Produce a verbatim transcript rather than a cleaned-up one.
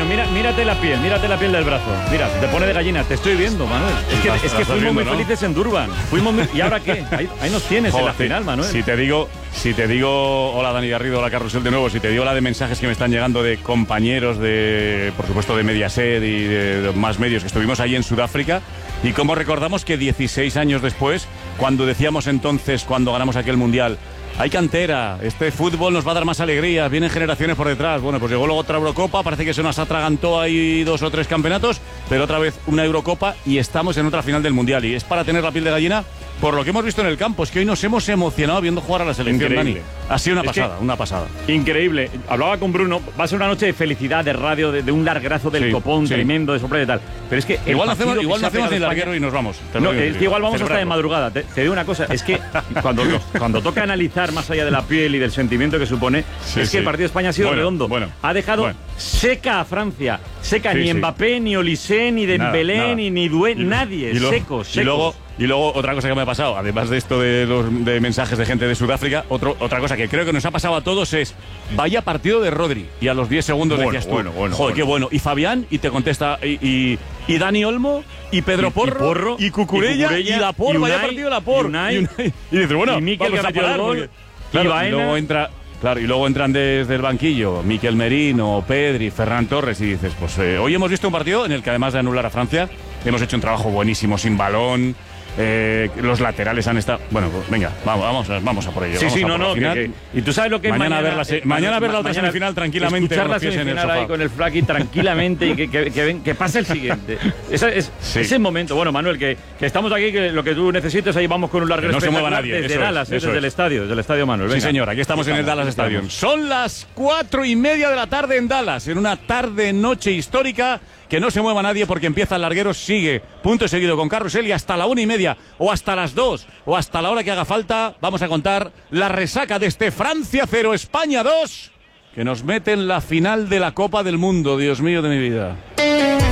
Antonio, mira, mírate la piel, mírate la piel del brazo. Mira, te pone de gallina, te estoy viendo, Manuel. Es que, es que fuimos muy ¿no? felices en Durban. Fuimos muy, ¿y ahora qué? Ahí, ahí nos tienes Joder, en la final, Manuel. Si te digo, si te digo, hola Dani Garrido, hola Carrusel de nuevo, si te digo la de mensajes que me están llegando de compañeros de, por supuesto, de Mediaset y de, de más medios que estuvimos ahí en Sudáfrica, y cómo recordamos que dieciséis años después, cuando decíamos entonces, cuando ganamos aquel mundial, hay cantera, este fútbol nos va a dar más alegría, vienen generaciones por detrás. Bueno, pues llegó luego otra Eurocopa, parece que se nos atragantó ahí dos o tres campeonatos, pero otra vez una Eurocopa y estamos en otra final del Mundial. Y es para tener la piel de gallina por lo que hemos visto en el campo. Es que hoy nos hemos emocionado viendo jugar a la selección, Dani. Ha sido una pasada, una pasada. Increíble. Hablaba con Bruno, va a ser una noche de felicidad, de radio, de, de un largazo del sí, copón sí. tremendo, de sorpresa y tal. Pero es que igual no hacemos, igual no hacemos ni larguero y nos vamos. No, es que igual vamos hasta de madrugada. Te, te digo una cosa, es que cuando, cuando toca analizar más allá de la piel y del sentimiento que supone, sí, es que sí. el partido de España ha sido bueno, redondo. Bueno, ha dejado bueno. seca a Francia. Seca, sí, ni sí. Mbappé, ni Olise, ni Dembélé, nada, nada. ni, ni Doué, nadie. Y lo, secos, secos. Y luego, y luego otra cosa que me ha pasado, además de esto de los de mensajes de gente de Sudáfrica, otro, otra cosa que creo que nos ha pasado a todos es, vaya partido de Rodri. Y a los diez segundos bueno, decías tú, bueno, bueno, joder, bueno. qué bueno. Y Fabián, y te contesta, y, y, y Dani Olmo, y Pedro Porro, y, y, Porro, y Cucurella, y, Cucurella, y Laporte, vaya partido de Laporte. Y, Unai, y, Unai, y dices, bueno, y Mikel, vamos a parar. Porque, claro, y, y luego entra... Claro, y luego entran desde el banquillo Mikel Merino, Pedri, Ferran Torres y dices, pues eh, hoy hemos visto un partido en el que además de anular a Francia, hemos hecho un trabajo buenísimo sin balón, eh, los laterales han estado... Bueno, pues venga, vamos, vamos, vamos a por ello. Sí, vamos sí, a no, no. Que, que, y tú sabes lo que es mañana... Mañana ver la, se, eh, mañana ver la otra mañana semifinal tranquilamente. Escuchar la semifinal ahí con el Flaki tranquilamente y que, que, que, ven, que pase el siguiente. Ese es sí. ese momento. Bueno, Manuel, que, que estamos aquí, que lo que tú necesites, ahí vamos con un largo no se mueva nadie. Desde eso Dallas, es, desde el estadio, desde el estadio Manuel. Venga. Sí, señor, aquí estamos aquí en estamos, el Dallas Stadium. Son las cuatro y media de la tarde en Dallas, en una tarde-noche histórica. Que no se mueva nadie porque empieza el larguero, sigue punto seguido con Carrusel y hasta la una y media, o hasta las dos, o hasta la hora que haga falta, vamos a contar la resaca de este Francia cero, España dos, que nos mete en la final de la Copa del Mundo, Dios mío de mi vida.